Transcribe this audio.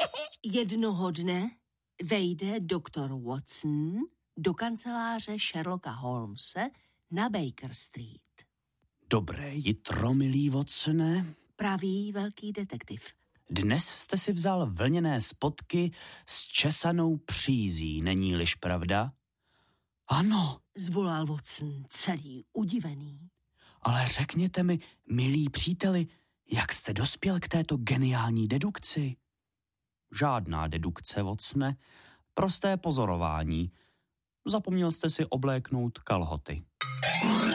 Jednoho dne vejde doktor Watson do kanceláře Sherlocka Holmese na Baker Street. Dobré jitro, milý Watsone, Praví velký detektiv. Dnes jste si vzal vlněné spodky s česanou přízí, není-liž pravda? Ano, Zvolal Watson, celý udivený. ale řekněte mi, milý příteli, jak jste dospěl k této geniální dedukci? Žádná dedukce, Watsone, prosté pozorování. Zapomněl jste si obléknout kalhoty.